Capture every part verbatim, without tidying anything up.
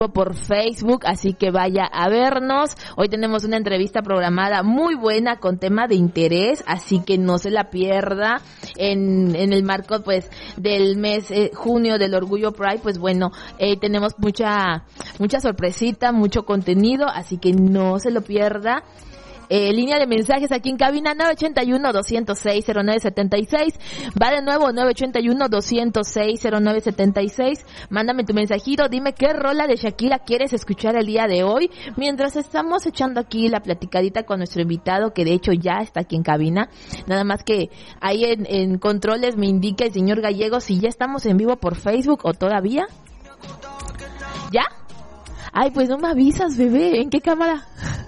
por Facebook, así que vaya a vernos. Hoy tenemos una entrevista programada muy buena con tema de interés, así que no se la pierda. En, en el marco pues del mes eh, junio del Orgullo Pride, pues bueno, eh, tenemos mucha mucha sorpresita, mucho contenido, así que no se lo pierda. Eh, línea de mensajes aquí en cabina nueve ocho uno, dos cero seis, cero nueve siete seis. Va de nuevo nueve ocho uno, dos cero seis, cero nueve siete seis. Mándame tu mensajito, dime qué rola de Shakira quieres escuchar el día de hoy. Mientras estamos echando aquí la platicadita con nuestro invitado, que de hecho ya está aquí en cabina. Nada más que ahí en, en controles me indica el señor Gallego si ya estamos en vivo por Facebook o todavía. ¿Ya? Ay, pues no me avisas, bebé. ¿En qué cámara?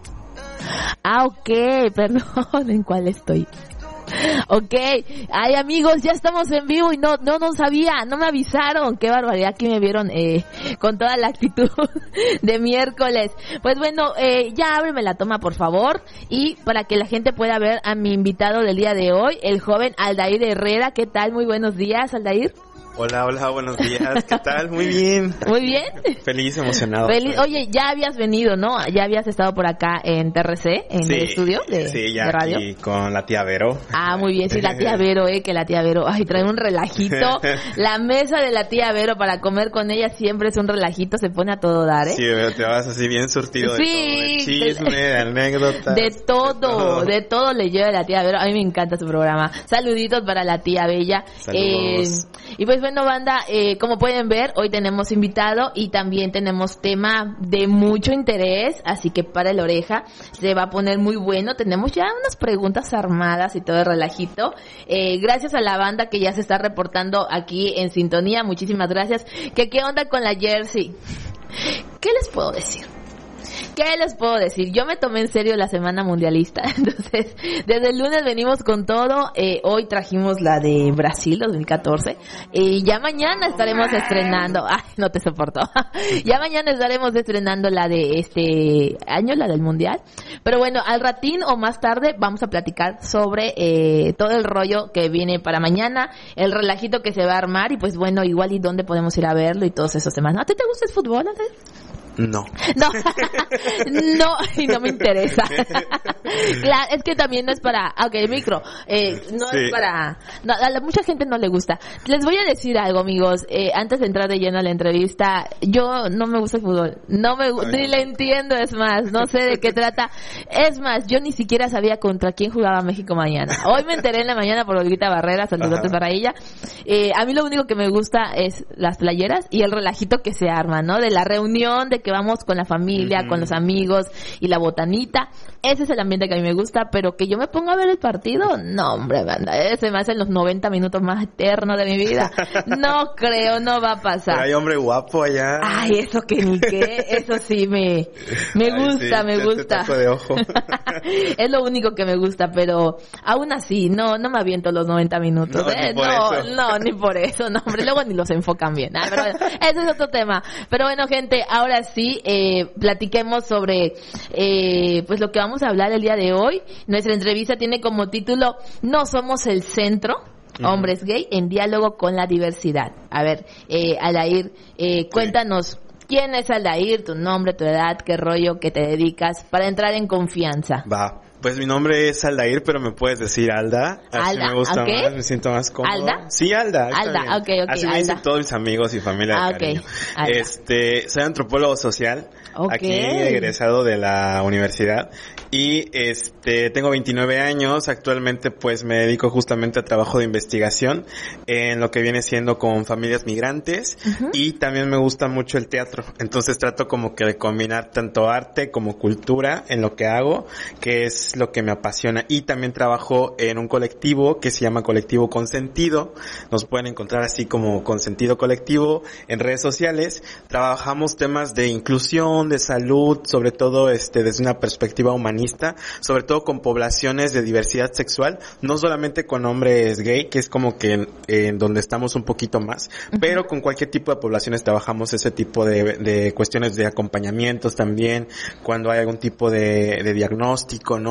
Ah, ok, perdón, ¿en cuál estoy? Ok, ay amigos, ya estamos en vivo y no no no sabía, no me avisaron, qué barbaridad que me vieron eh, con toda la actitud de miércoles. Pues bueno, eh, ya ábreme la toma por favor, y para que la gente pueda ver a mi invitado del día de hoy, el joven Aldair Herrera. ¿Qué tal? Muy buenos días, Aldair. Hola, hola, buenos días, ¿qué tal? Muy bien. Muy bien. Feliz, emocionado. Feliz. Oye, ya habías venido, ¿no? Ya habías estado por acá en T R C, en sí, el estudio de, sí, ya de radio. Aquí con la tía Vero. Ah, muy bien, sí, la tía Vero, eh, que la tía Vero, ay, trae un relajito. La mesa de la tía Vero para comer con ella siempre es un relajito, se pone a todo dar, ¿eh? Sí, te vas así bien surtido de sí, todo, de chisme, de, de anécdotas. De todo, de todo, de todo le lleva la tía Vero. A mí me encanta su programa. Saluditos para la tía Bella. Saludos. Eh, y pues bueno, banda, eh, como pueden ver, hoy tenemos invitado y también tenemos tema de mucho interés, así que para la oreja, se va a poner muy bueno. Tenemos ya unas preguntas armadas y todo el relajito. Eh, gracias a la banda que ya se está reportando aquí en sintonía, muchísimas gracias. ¿Qué, qué onda con la jersey? ¿Qué les puedo decir? ¿Qué les puedo decir? Yo me tomé en serio la semana mundialista, entonces desde el lunes venimos con todo. Eh, hoy trajimos la de Brasil dos mil catorce y ya mañana estaremos estrenando, ay, no te soporto, ya mañana estaremos estrenando la de este año, la del mundial. Pero bueno, al ratín o más tarde vamos a platicar sobre eh, todo el rollo que viene para mañana, el relajito que se va a armar y pues bueno, igual y dónde podemos ir a verlo y todos esos temas. ¿A ti te gusta el fútbol, Andrés? No. No, no, y no me interesa. Claro, es que también no es para, ok, el micro, eh, no sí. es para, no, a la, mucha gente no le gusta. Les voy a decir algo, amigos, eh, antes de entrar de lleno a la entrevista, yo no me gusta el fútbol, no me, Ay, ni le entiendo, es más, no sé de qué trata, es más, yo ni siquiera sabía contra quién jugaba México mañana. Hoy me enteré en la mañana por Olguita Barrera, saludos para ella. Eh, a mí lo único que me gusta es las playeras y el relajito que se arma, ¿no? De la reunión, de que vamos con la familia, uh-huh. con los amigos y la botanita. Ese es el ambiente que a mí me gusta, pero que yo me ponga a ver el partido, no, hombre, banda, ese me hace los noventa minutos más eternos de mi vida. No creo, no va a pasar. Pero hay hombre guapo allá. Ay, eso que ni qué, eso sí me, me Ay, gusta, sí, me te, gusta. Te de ojo. Es lo único que me gusta, pero aún así, no, no me aviento los noventa minutos. No, eh, ni por no, eso. no, ni por eso, no, hombre, luego ni los enfocan bien. Ah, pero bueno, ese es otro tema. Pero bueno, gente, ahora sí, eh, platiquemos sobre, eh, pues lo que vamos a hablar el día de hoy. Nuestra entrevista tiene como título No somos el centro, hombres gay en diálogo con la diversidad. A ver, eh, Aldair, eh, cuéntanos, ¿quién es Aldair? Tu nombre, tu edad, qué rollo, qué te dedicas, para entrar en confianza. Va. Pues mi nombre es Aldair, pero me puedes decir Alda. Así Alda, me gusta ¿okay? más, me siento más cómodo. ¿Alda? Sí, Alda. Alda, ok, ok, Así me Alda. dicen todos mis amigos y familia de Ah, cariño. ok, Alda. Este, soy antropólogo social. Ok. Aquí egresado de la universidad. Y este, tengo veintinueve años. Actualmente pues me dedico justamente a trabajo de investigación en lo que viene siendo con familias migrantes. Uh-huh. Y también me gusta mucho el teatro. Entonces trato como que de combinar tanto arte como cultura en lo que hago, que es lo que me apasiona. Y también trabajo en un colectivo que se llama Colectivo Consentido. Nos pueden encontrar así como Consentido Colectivo en redes sociales. Trabajamos temas de inclusión, de salud, sobre todo este desde una perspectiva humanista, sobre todo con poblaciones de diversidad sexual, no solamente con hombres gay, que es como que en, en donde estamos un poquito más, uh-huh. pero con cualquier tipo de poblaciones trabajamos ese tipo de, de cuestiones de acompañamientos también, cuando hay algún tipo de, de diagnóstico, ¿no?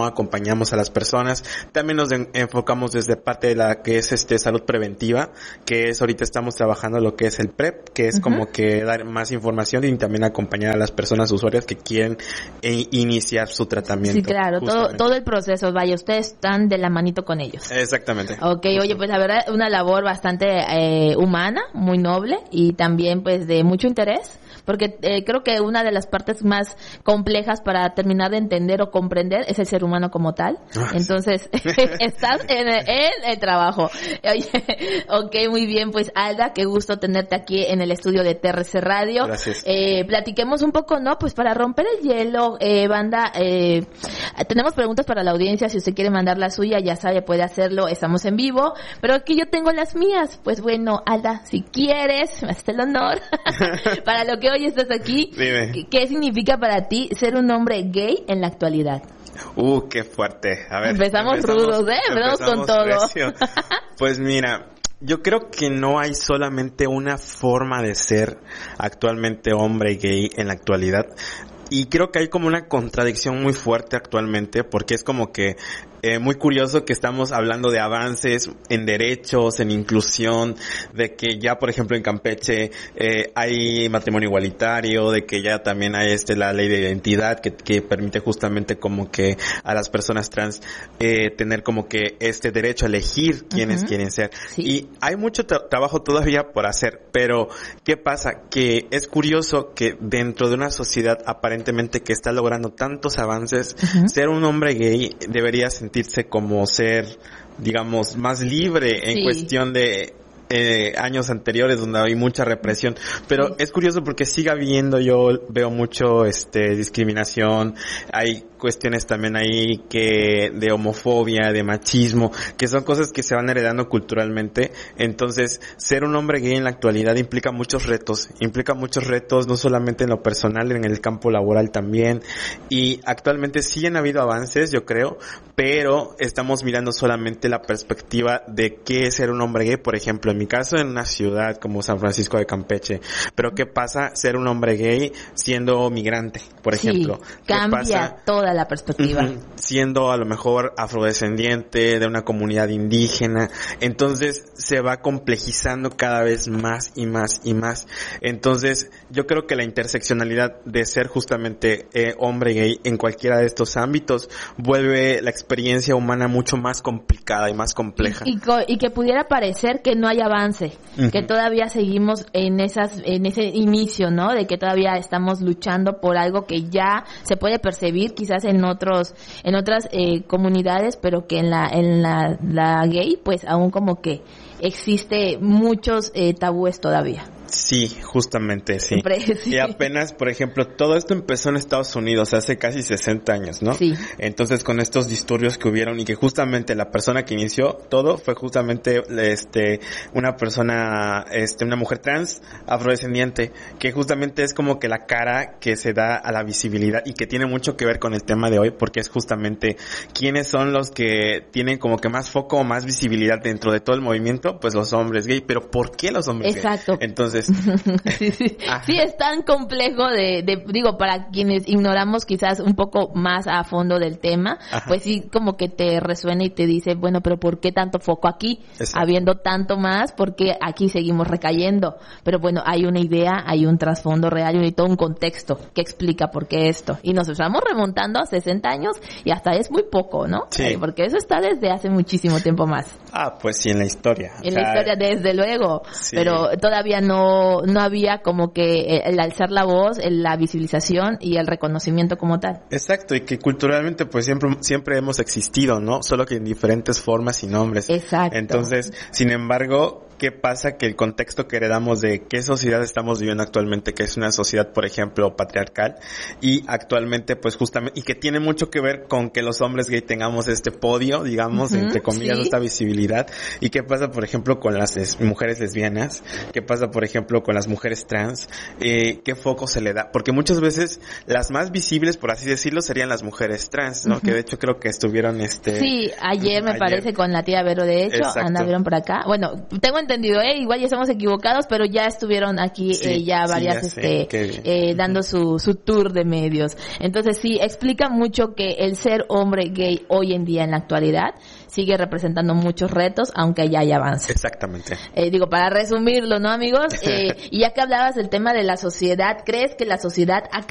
¿no? Acompañamos a las personas. También nos en, enfocamos desde parte de la que es este salud preventiva, que es ahorita estamos trabajando lo que es el PrEP, que es uh-huh. como que dar más información y también acompañar a las personas usuarias que quieren eh, iniciar su tratamiento. Sí, claro, todo, todo el proceso, vaya, ustedes están de la manito con ellos. Exactamente. Ok, Justo. Oye, pues la verdad, una labor bastante eh, humana, muy noble y también pues de mucho interés. Porque eh, creo que una de las partes más complejas para terminar de entender o comprender es el ser humano como tal. Entonces, estás en el, en el trabajo. Oye, ok, muy bien. Pues Alda, qué gusto tenerte aquí en el estudio de T R C Radio. Gracias. Eh, platiquemos un poco, ¿no? Pues para romper el hielo, eh, banda, eh, tenemos preguntas para la audiencia. Si usted quiere mandar la suya, ya sabe, puede hacerlo. Estamos en vivo. Pero aquí yo tengo las mías. Pues bueno, Alda, si quieres, me haces el honor. Para lo que hoy estás aquí, Dime. ¿qué significa para ti ser un hombre gay en la actualidad? Uh, qué fuerte. A ver, empezamos, empezamos rudos, ¿eh? Empezamos, empezamos con todo. Pues mira, yo creo que no hay solamente una forma de ser actualmente hombre gay en la actualidad. Y creo que hay como una contradicción muy fuerte actualmente, porque es como que eh, muy curioso que estamos hablando de avances en derechos, en inclusión, de que ya, por ejemplo, en Campeche eh, hay matrimonio igualitario, de que ya también hay este la ley de identidad que, que permite justamente como que a las personas trans eh, tener como que este derecho a elegir quiénes uh-huh. quieren ser. Sí. Y hay mucho tra- trabajo todavía por hacer, pero ¿qué pasa? Que es curioso que dentro de una sociedad aparentemente que está logrando tantos avances, uh-huh. ser un hombre gay debería sentirse como ser, digamos, más libre en sí. cuestión de eh, años anteriores donde hay mucha represión, pero sí. es curioso porque sigue habiendo, yo veo mucho este discriminación, hay cuestiones también ahí que de homofobia, de machismo, que son cosas que se van heredando culturalmente. Entonces, ser un hombre gay en la actualidad implica muchos retos, implica muchos retos no solamente en lo personal, en el campo laboral también, y actualmente sí han habido avances, yo creo, pero estamos mirando solamente la perspectiva de qué es ser un hombre gay, por ejemplo, en mi caso en una ciudad como San Francisco de Campeche, pero qué pasa ser un hombre gay siendo migrante, por ejemplo. Sí, cambia pasa? toda la perspectiva. Uh-huh. Siendo a lo mejor afrodescendiente de una comunidad indígena, entonces se va complejizando cada vez más y más y más. Entonces yo creo que la interseccionalidad de ser justamente eh, hombre gay en cualquiera de estos ámbitos vuelve la experiencia humana mucho más complicada y más compleja. Y, y, y que pudiera parecer que no hay avance, uh-huh. que todavía seguimos en esas en ese inicio, ¿no? De que todavía estamos luchando por algo que ya se puede percibir quizás en otros en otras eh, comunidades, pero que en la en la, la gay pues aún como que existe muchos eh, tabúes todavía. Sí, justamente, sí. Siempre, sí. Y apenas, por ejemplo, todo esto empezó en Estados Unidos hace casi sesenta años, ¿no? Sí. Entonces, con estos disturbios que hubieron y que justamente la persona que inició todo fue justamente este una persona, este una mujer trans afrodescendiente, que justamente es como que la cara que se da a la visibilidad y que tiene mucho que ver con el tema de hoy, porque es justamente quiénes son los que tienen como que más foco o más visibilidad dentro de todo el movimiento, pues los hombres gay. Pero ¿por qué los hombres Exacto. gay? Entonces, sí, sí. sí, es tan complejo de, de, digo, para quienes ignoramos quizás un poco más a fondo del tema, Ajá. pues sí, como que te resuena y te dice, bueno, pero ¿por qué tanto foco aquí? Exacto. Habiendo tanto más, ¿por qué aquí seguimos recayendo? Pero bueno, hay una idea, hay un trasfondo real y todo un contexto que explica por qué esto. Y nos estamos remontando a sesenta años y hasta es muy poco, ¿no? Sí. Eh, porque eso está desde hace muchísimo tiempo más. Ah, pues sí, en la historia. En o sea, la historia, desde luego. Sí. Pero todavía no no había como que el alzar la voz, la visibilización y el reconocimiento como tal. Exacto, y que culturalmente pues siempre siempre hemos existido, ¿no? Solo que en diferentes formas y nombres. Exacto. Entonces, sin embargo, ¿qué pasa? Que el contexto que heredamos de qué sociedad estamos viviendo actualmente, que es una sociedad, por ejemplo, patriarcal, y actualmente, pues justamente, y que tiene mucho que ver con que los hombres gay tengamos este podio, digamos, uh-huh, entre comillas, sí. esta visibilidad. ¿Y qué pasa, por ejemplo, con las les- mujeres lesbianas? ¿Qué pasa, por ejemplo, con las mujeres trans? Eh, ¿Qué foco se le da? Porque muchas veces las más visibles, por así decirlo, serían las mujeres trans, ¿no? Uh-huh. Que de hecho creo que estuvieron, este... Sí, ayer me ayer. parece con la tía Vero, de hecho, Exacto. anduvieron por acá. Bueno, tengo entendido entendido, eh, igual ya estamos equivocados, pero ya estuvieron aquí Sí, eh, ya sí, varias, ya sé, este, eh, dando su, su tour de medios. Entonces sí, explica mucho que el ser hombre gay hoy en día en la actualidad sigue representando muchos retos, aunque ya hay avances. Exactamente. Eh, digo, para resumirlo, ¿no, amigos? Eh, y ya que hablabas del tema de la sociedad, ¿crees que la sociedad ha